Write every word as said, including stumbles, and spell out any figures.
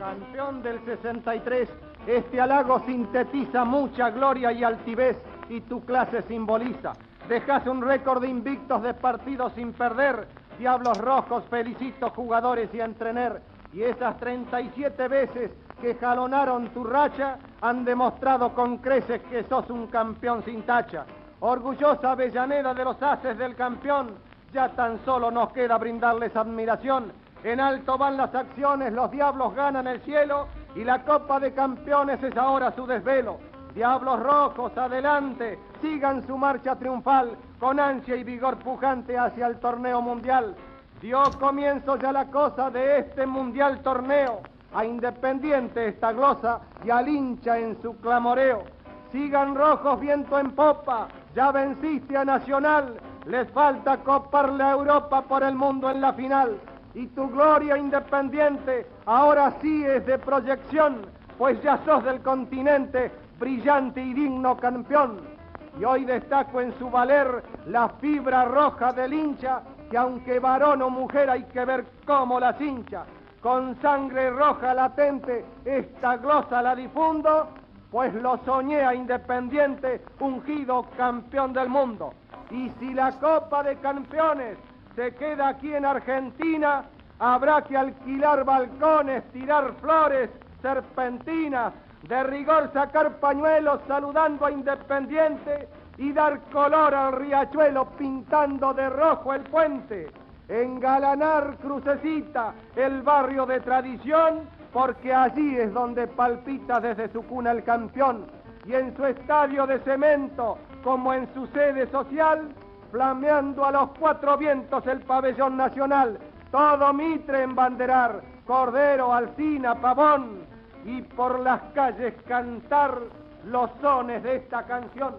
Campeón del sesenta y tres, este halago sintetiza mucha gloria y altivez y tu clase simboliza. Dejas un récord de invictos de partidos sin perder. Diablos Rojos, felicito jugadores y a entrener. Y esas treinta y siete veces que jalonaron tu racha han demostrado con creces que sos un campeón sin tacha. Orgullosa Avellaneda de los haces del campeón, ya tan solo nos queda brindarles admiración. En alto van las acciones, los diablos ganan el cielo y la Copa de Campeones es ahora su desvelo. Diablos Rojos, adelante, sigan su marcha triunfal con ansia y vigor pujante hacia el torneo mundial. Dio comienzo ya la cosa de este mundial torneo, a Independiente esta glosa y al hincha en su clamoreo. Sigan Rojos viento en popa, ya venciste a Nacional, les falta coparle a Europa por el mundo en la final. Y tu gloria Independiente ahora sí es de proyección, pues ya sos del continente brillante y digno campeón. Y hoy destaco en su valer la fibra roja del hincha, que aunque varón o mujer hay que ver cómo las hincha. Con sangre roja latente esta glosa la difundo, pues lo soñé a Independiente ungido campeón del mundo. Y si la Copa de Campeones se queda aquí en Argentina, habrá que alquilar balcones, tirar flores, serpentinas, de rigor sacar pañuelos saludando a Independiente y dar color al riachuelo pintando de rojo el puente. Engalanar Crucecita, el barrio de tradición, porque allí es donde palpita desde su cuna el campeón. Y en su estadio de cemento, como en su sede social, flameando a los cuatro vientos el pabellón nacional, todo Mitre embanderar, Cordero, Alsina, Pavón, y por las calles cantar los sones de esta canción.